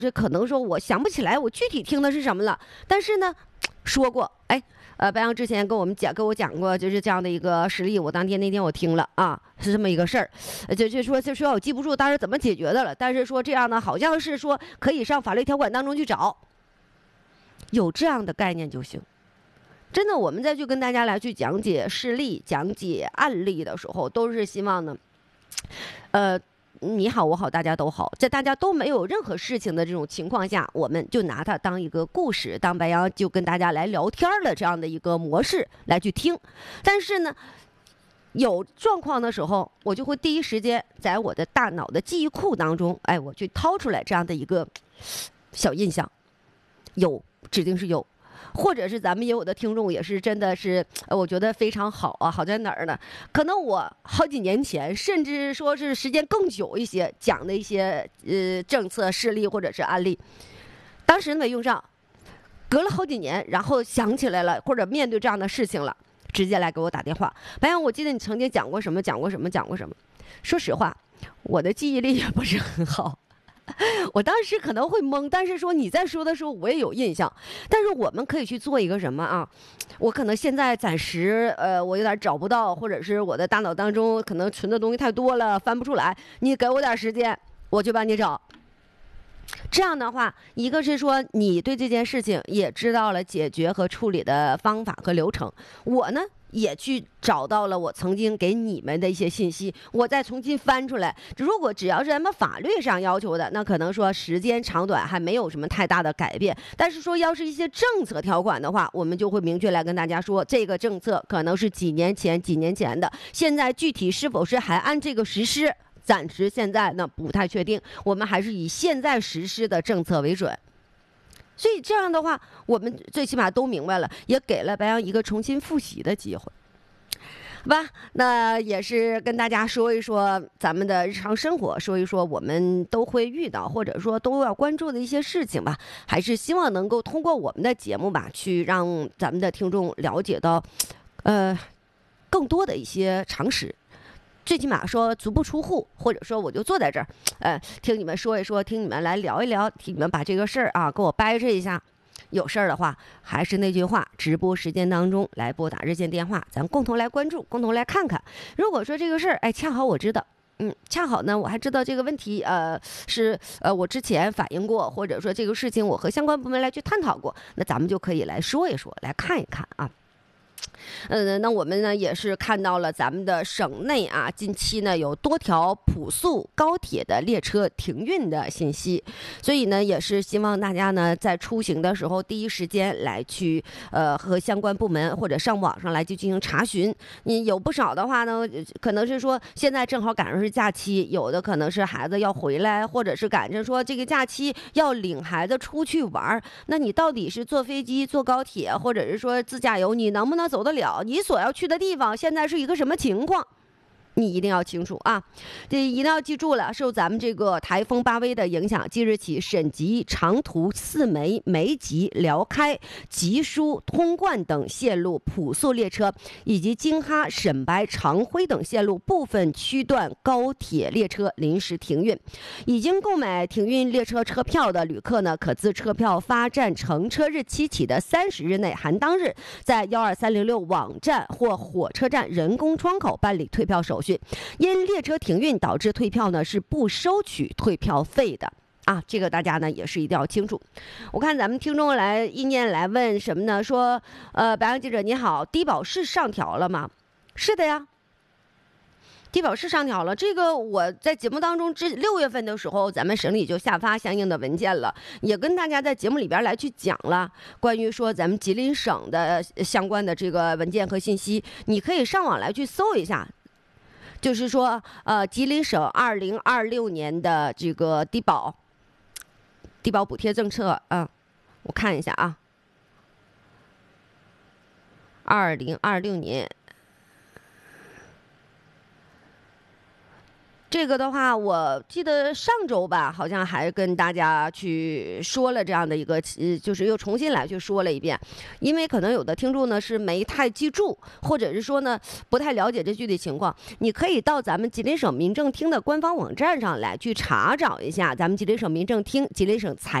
这可能说我想不起来我具体听的是什么了，但是呢，说过，哎。白杨之前跟我讲过，就是这样的一个实例。我那天我听了啊，是这么一个事儿，就说我记不住当时怎么解决的了，但是说这样呢，好像是说可以上法律条款当中去找，有这样的概念就行。真的，我们再去跟大家来去讲解事例、讲解案例的时候，都是希望呢，你好我好大家都好，在大家都没有任何事情的这种情况下，我们就拿它当一个故事，当白羊就跟大家来聊天的这样的一个模式来去听。但是呢，有状况的时候，我就会第一时间在我的大脑的记忆库当中，哎，我去掏出来这样的一个小印象，有，指定是有。或者是咱们也有的听众也是真的是，我觉得非常好啊，好在哪儿呢？可能我好几年前，甚至说是时间更久一些讲的一些政策事例或者是案例，当时没用上，隔了好几年，然后想起来了，或者面对这样的事情了，直接来给我打电话。白杨，我记得你曾经讲过什么，讲过什么，讲过什么。说实话，我的记忆力也不是很好。我当时可能会懵，但是说你在说的时候我也有印象，但是我们可以去做一个什么啊？我可能现在暂时我有点找不到，或者是我的大脑当中可能存的东西太多了翻不出来，你给我点时间，我就帮你找。这样的话，一个是说你对这件事情也知道了解决和处理的方法和流程，我呢也去找到了我曾经给你们的一些信息，我再重新翻出来。如果只要是咱们法律上要求的，那可能说时间长短还没有什么太大的改变。但是说要是一些政策条款的话，我们就会明确来跟大家说，这个政策可能是几年前的，现在具体是否是还按这个实施，暂时现在呢不太确定，我们还是以现在实施的政策为准。所以这样的话，我们最起码都明白了，也给了白杨一个重新复习的机会。好吧，那也是跟大家说一说咱们的日常生活，说一说我们都会遇到或者说都要关注的一些事情吧。还是希望能够通过我们的节目吧，去让咱们的听众了解到，更多的一些常识。最起码说足不出户，或者说我就坐在这儿，听你们说一说，听你们来聊一聊，听你们把这个事儿啊给我掰扯一下。有事儿的话，还是那句话，直播时间当中来拨打热线电话，咱共同来关注，共同来看看。如果说这个事儿，哎，恰好我知道。恰好呢，我还知道这个问题，是我之前反映过，或者说这个事情我和相关部门来去探讨过，那咱们就可以来说一说，来看一看啊。那我们呢也是看到了咱们的省内啊，近期呢有多条普速高铁的列车停运的信息，所以呢也是希望大家呢在出行的时候第一时间来去和相关部门或者上网上来去进行查询。你有不少的话呢，可能是说现在正好赶上是假期，有的可能是孩子要回来，或者是赶着说这个假期要领孩子出去玩，那你到底是坐飞机、坐高铁，或者是说自驾游，你能不能走得了？你所要去的地方现在是一个什么情况？你一定要清楚啊！这一定要记住了，受咱们这个台风巴威的影响，即日起，省级长途四梅、梅吉、辽开、吉舒、通贯等线路普速列车，以及京哈、沈白、长辉等线路部分区段高铁列车临时停运。已经购买停运列车车票的旅客呢，可自车票发站乘车日期起的30日内含当日，在12306网站或火车站人工窗口办理退票手续。因列车停运导致退票呢是不收取退票费的啊，这个大家呢也是一定要清楚。我看咱们听众来意念来问什么呢？说白羊记者你好，低保是上调了吗？是的呀，低保是上调了，这个我在节目当中6月份的时候，咱们省里就下发相应的文件了，也跟大家在节目里边来去讲了关于说咱们吉林省的相关的这个文件和信息，你可以上网来去搜一下。就是说，吉林省2026年的这个低保补贴政策啊，我看一下啊，2026年这个的话，我记得上周吧，好像还跟大家去说了这样的一个，就是又重新来去说了一遍，因为可能有的听众呢是没太记住，或者是说呢不太了解这具体情况，你可以到咱们吉林省民政厅的官方网站上来去查找一下，咱们吉林省民政厅、吉林省财